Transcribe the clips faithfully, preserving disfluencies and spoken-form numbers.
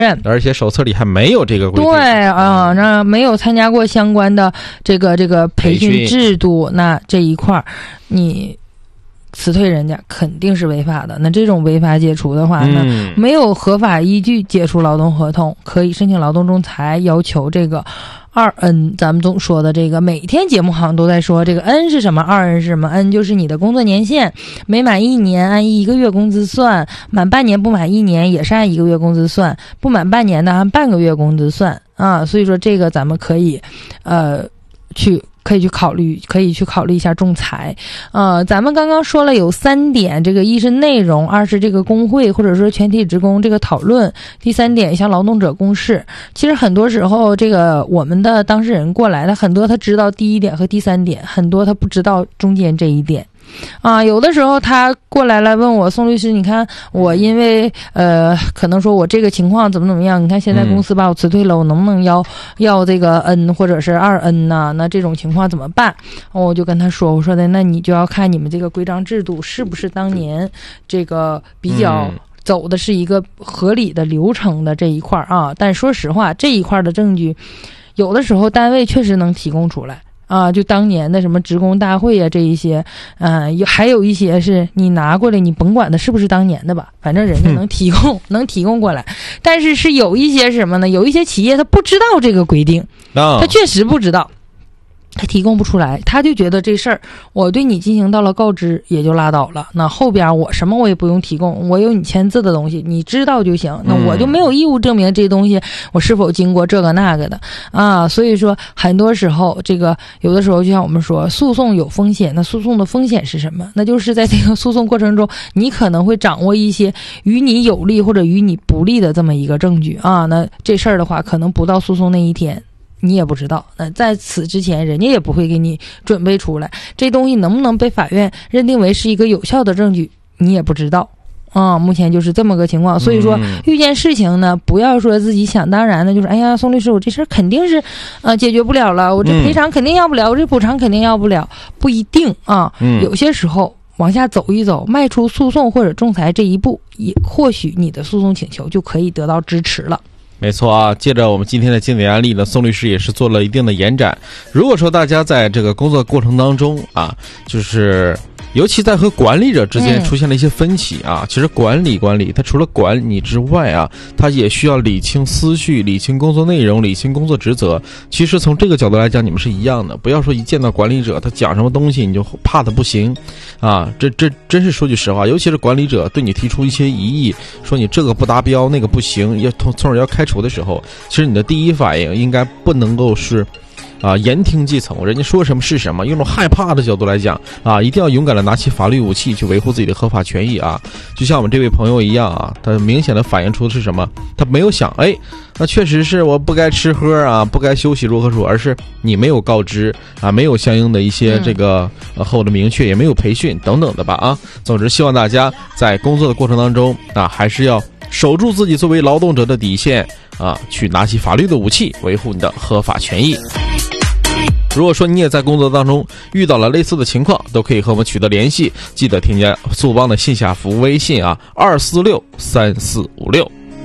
而且手册里还没有这个规定。 对啊，那没有参加过相关的这个这个培训制度，那这一块你辞退人家肯定是违法的。那这种违法解除的话呢，嗯、没有合法依据解除劳动合同，可以申请劳动仲裁，要求这个二 N。咱们总说的这个，每天节目好像都在说这个 N 是什么，二 N 是什么 ？N 就是你的工作年限，每满一年按一个月工资算，满半年不满一年也是按一个月工资算，不满半年的按半个月工资算啊。所以说这个咱们可以，呃，去。可以去考虑，可以去考虑一下仲裁。呃，咱们刚刚说了有三点，这个一是内容，二是这个工会或者说全体职工这个讨论，第三点像劳动者共识。其实很多时候，这个我们的当事人过来的很多，他知道第一点和第三点，很多他不知道中间这一点。啊，有的时候他过来了问我，宋律师，你看我因为呃，可能说我这个情况怎么怎么样，你看现在公司把我辞退了，嗯、我能不能要要这个 N 或者是二 N 呢？那这种情况怎么办？我就跟他说，我说的那你就要看你们这个规章制度是不是当年这个比较走的是一个合理的流程的这一块啊。但说实话，这一块的证据，有的时候单位确实能提供出来。啊，就当年的什么职工大会啊，这一些，嗯，有还有一些是你拿过来，你甭管它是不是当年的吧，反正人家能提供，嗯、能提供过来。但是是有一些什么呢？有一些企业他不知道这个规定，他确实不知道。他提供不出来，他就觉得这事儿我对你进行到了告知也就拉倒了，那后边我什么我也不用提供，我有你签字的东西你知道就行，那我就没有义务证明这东西我是否经过这个那个的啊。所以说很多时候这个有的时候就像我们说诉讼有风险，那诉讼的风险是什么？那就是在这个诉讼过程中你可能会掌握一些与你有利或者与你不利的这么一个证据啊，那这事儿的话可能不到诉讼那一天你也不知道，那在此之前人家也不会给你准备出来，这东西能不能被法院认定为是一个有效的证据你也不知道啊、嗯。目前就是这么个情况，所以说遇见事情呢，不要说自己想当然的，就是哎呀，宋律师，我这事儿肯定是呃解决不了了，我这赔偿肯定要不了，我这补偿肯定要不了，不一定啊。有些时候往下走一走，迈出诉讼或者仲裁这一步，也或许你的诉讼请求就可以得到支持了。 没错啊，借着我们今天的经典案例呢，宋律师也是做了一定的延展。如果说大家在这个工作过程当中啊，就是尤其在和管理者之间出现了一些分歧啊，嗯、其实管理管理，它除了管你之外啊，它也需要理清思绪、理清工作内容、理清工作职责。其实从这个角度来讲，你们是一样的。不要说一见到管理者他讲什么东西你就怕他不行啊，这这真是说句实话，尤其是管理者对你提出一些疑义，说你这个不达标，那个不行，要从从而要开除的时候，其实你的第一反应应该不能够是啊，言听计从，人家说什么是什么，用种害怕的角度来讲啊，一定要勇敢的拿起法律武器去维护自己的合法权益啊。就像我们这位朋友一样啊，他明显的反映出的是什么？他没有想，哎，那确实是我不该吃喝啊，不该休息如何如何，而是你没有告知啊，没有相应的一些这个呃后的明确，也没有培训等等的吧啊。总之，希望大家在工作的过程当中啊，还是要守住自己作为劳动者的底线啊，去拿起法律的武器，维护你的合法权益。如果说你也在工作当中遇到了类似的情况，都可以和我们取得联系，记得添加速帮的线下服务微信啊，二四六三四五六。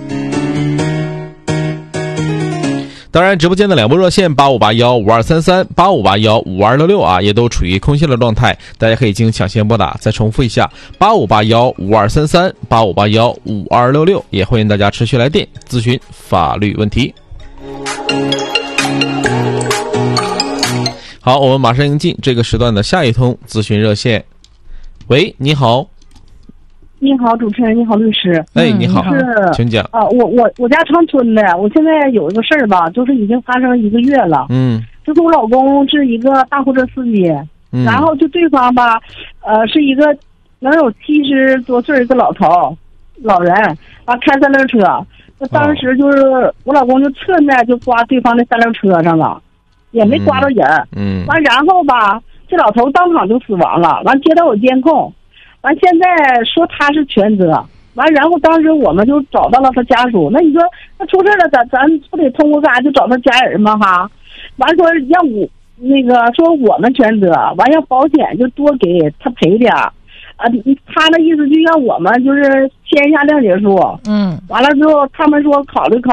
当然直播间的两部热线八五八幺五二三三 八五八幺五二六六啊，也都处于空闲的状态，大家可以进行抢先拨打。再重复一下八五八幺五二三三 八五八幺五二六六，也欢迎大家持续来电咨询法律问题。好，我们马上迎进这个时段的下一通咨询热线。喂，你好。 你好，主持人，你好，律师。 哎，你好， 是， 请讲。 啊，我我我家长春的，我现在有一个事儿吧，就是已经发生一个月了。 嗯，就是我老公是一个大货车司机，嗯、然后就对方吧，呃，是一个能有七十多岁一个老头老人，完开三轮车，那当时就是、哦、我老公就侧面就刮对方的三轮车上了，也没刮到人。 嗯， 完然后吧，这老头当场就死亡了，完接到我监控。完，现在说他是全责，完，然后当时我们就找到了他家属。那你说，那出事了，咱咱不得通过干啥就找他家人吗？哈，完说让我那个说我们全责，完让保险就多给他赔点儿，啊，他的意思就让我们就是签一下谅解书。 嗯， 完了之后他们说考虑考